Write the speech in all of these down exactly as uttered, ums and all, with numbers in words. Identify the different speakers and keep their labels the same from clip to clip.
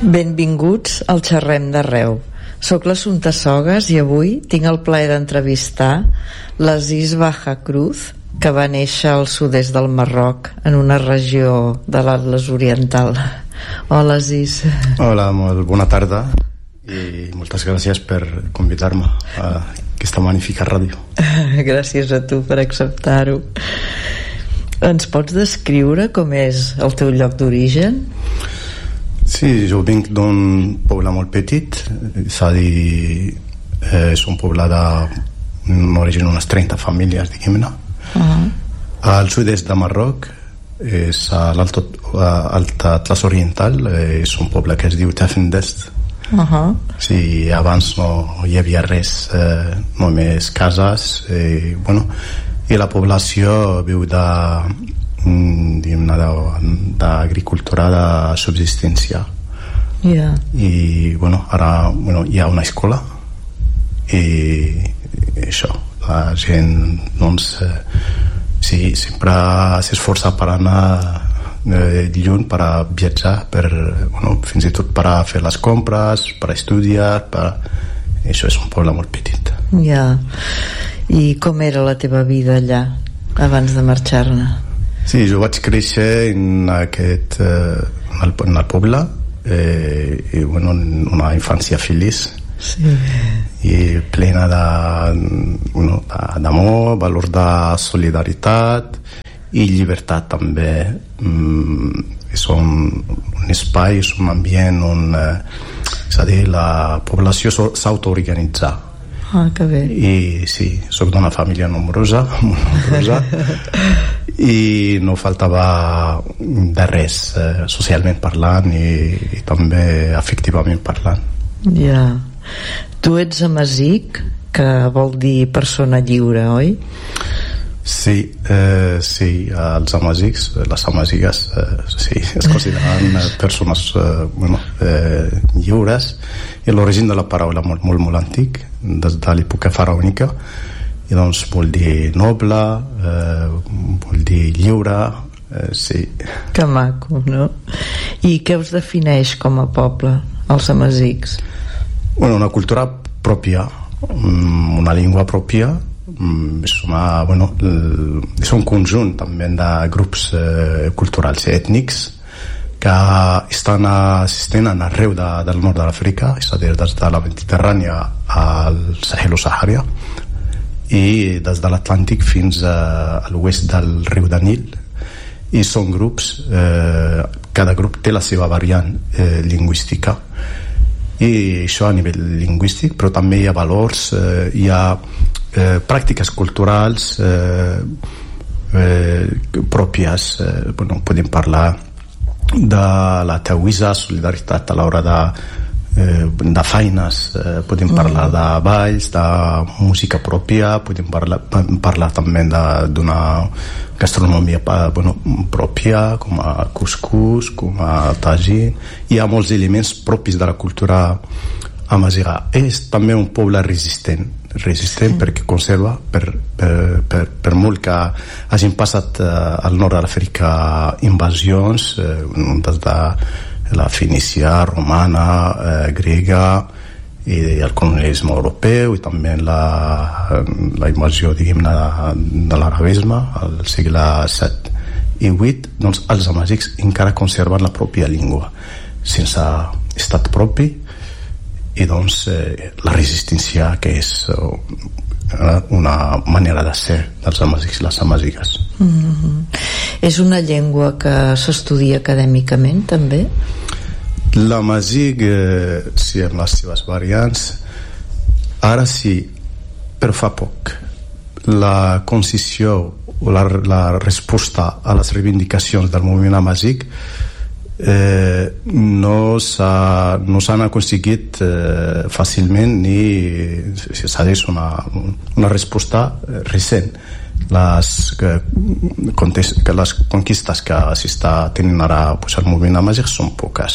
Speaker 1: Benvinguts al Xerrem d'Arreu. Soc l'Assumpta Sogas i avui tinc el plaer d'entrevistar l'Aziz Baja Cruz, que va néixer al sud-est del Marroc, en una regió de l'Atles Oriental. Hola, Aziz.
Speaker 2: Hola, molt bona tarda i moltes gràcies per convidar-me a aquesta magnífica ràdio.
Speaker 1: Gràcies a tu per acceptar-ho. Ens pots descriure com és el teu lloc d'origen?
Speaker 2: Sí, jo vinc d'un poble molt petit, és a dir, és un poble d'un origen unes trenta famílies, diguem-ne. Uh-huh. Al sud-est de Marroc, és a l'Alta Atles Oriental, és un poble que es diu Tafendest. Uh-huh. Sí, abans no hi havia res, eh, només cases, eh, bueno, i la població viu de d'agricultura de subsistència.
Speaker 1: Yeah.
Speaker 2: I bueno, ara bueno, hi ha una escola i, i això, la gent doncs eh, sí, sempre s'esforça per anar eh, lluny, per a viatjar, per, bueno, fins i tot per a fer les compres, per a estudiar, per... això és un poble molt petit.
Speaker 1: Ja. Yeah. I com era la teva vida allà abans de marxar-ne?
Speaker 2: Sí, jo vaig créixer en aquest eh, en, el, en el poble eh, i bueno, una infància feliç,
Speaker 1: sí,
Speaker 2: i plena de, bueno, d'amor, valor de solidaritat i llibertat també. Mm, és un, un espai, és un ambient on eh, és a dir, la població s'autoorganitza.
Speaker 1: Ah, que bé.
Speaker 2: I sí, soc d'una família nombrosa, molt nombrosa, i no faltava de res, eh, socialment parlant i, i també afectivament parlant.
Speaker 1: Ja. Tu ets amazic, que vol dir persona lliure, oi?
Speaker 2: Sí, eh, sí, els amazics, les amazigues, eh, sí, es consideren persones eh, bueno, eh, lliures, i l'origen de la paraula molt, molt, molt antic, des de l'època faraònica, i doncs vol dir noble, eh, vol dir lliure, eh, sí.
Speaker 1: Que maco, no? I què us defineix com a poble, els amazics?
Speaker 2: Bueno, una cultura pròpia, una llengua pròpia, és, una, bueno, és un conjunt també de grups eh, culturals i ètnics que estan assistent arreu de, del nord de l'Àfrica, és a dir, des de la Mediterrània al Sahel-Sahària i des de l'Atlàntic fins a, a l'oest del riu de Nil, i són grups, eh, cada grup té la seva variant eh, lingüística, i això a nivell lingüístic, però també hi ha valors, eh, hi ha eh, pràctiques culturals eh, eh, pròpies, eh, bueno, podem parlar de la teuïsa, solidaritat a l'hora de, eh, de feines, eh, podem parlar de balls, de música pròpia, podem parlar, parlar també d'una gastronomia bueno, pròpia, com a couscous, com a tagine. Hi ha molts elements propis de la cultura amaziga. És també un poble resistent, resistent sí, perquè conserva, per, per, per, per molt que hagin passat eh, al nord de l'Àfrica invasions, eh, des de la Fenícia, romana, eh, grega, i el colonialisme europeu, i també la, la invasió, diguem-ne, de, de l'arabisme al segle set i vuit, doncs els amazics encara conserven la pròpia llengua, sense estat propi, i doncs eh, la resistència, que és eh, una manera de ser dels amazics i les amazigues.
Speaker 1: Mm-hmm. És una llengua que s'estudia acadèmicament també?
Speaker 2: L'amazigh, eh, sí, amb les seves variants, ara sí, però fa poc. La concisió o la, la resposta a les reivindicacions del moviment amazigh eh, no s'han no aconseguit eh, fàcilment, ni és a dir, una, una resposta recent. Les, que, que les conquistes que s'està tenint ara pues, el moviment amazigh són poques.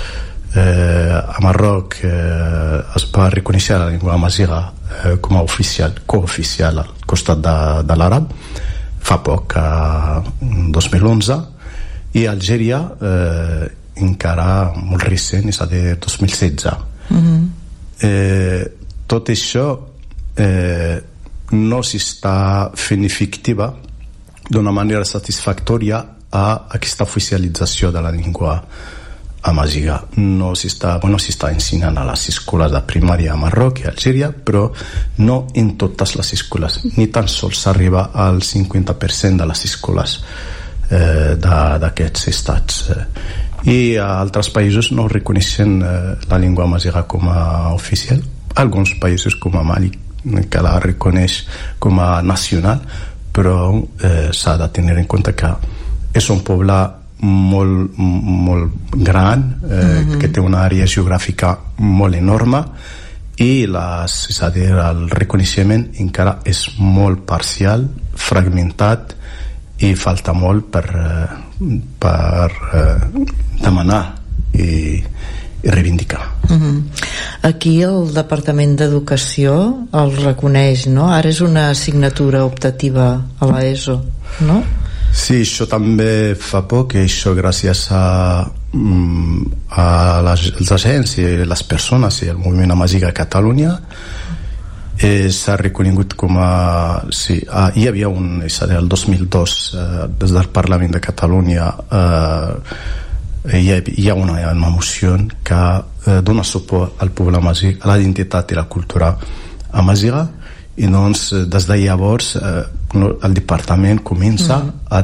Speaker 2: Eh, a Marroc eh, es va reconèixer la llengua amazigha eh, com a oficial, cooficial al costat de, de l'àrab fa poc, a dos mil onze, i a Algèria eh, encara molt recent, és a dir, dos mil setze. Mm-hmm. eh, tot això eh, no s'està fent efectiva d'una manera satisfactòria a aquesta oficialització de la llengua amaziga. No s'està, bueno, s'està ensenyant a les escoles de primària a Marroc i a Algèria, però no en totes les escoles, ni tan sols arriba al cinquanta per cent de les escoles eh, d'aquests estats. I a altres països no reconeixen eh, la llengua amaziga com a oficial. Alguns països com a Mali que la reconeix com a nacional, però eh, s'ha de tenir en compte que és un poble molt, molt gran, eh, mm-hmm. que té una àrea geogràfica molt enorme, i les, és a dir, el reconeixement encara és molt parcial, fragmentat, i falta molt per, eh, per eh, demanar i, i reivindicar.
Speaker 1: Mm-hmm. Aquí el Departament d'Educació el reconeix, no? Ara és una assignatura optativa a l'ESO, no?
Speaker 2: Sí, això també fa poc, i això gràcies a, a les, els agents i les persones i el moviment amaziga a Catalunya eh, s'ha reconegut com a... Sí, ah, hi havia un, és a dir, el dos mil dos, eh, des del Parlament de Catalunya, eh, hi ha, hi ha una, una moció que eh, dona suport al poble amazigh, a la identitat i la cultura amaziga, i doncs des de llavors eh, el departament comença mm. a